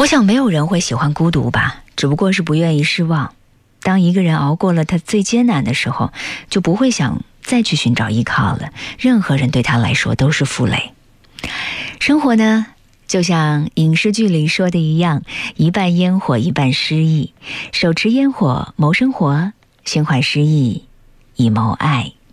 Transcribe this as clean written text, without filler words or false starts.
我想没有人会喜欢孤独吧，只不过是不愿意失望。当一个人熬过了他最艰难的时候，就不会想再去寻找依靠了，任何人对他来说都是负累。生活呢，就像影视剧里说的一样，一半烟火一半诗意，手持烟火谋生活，心怀诗意以谋爱。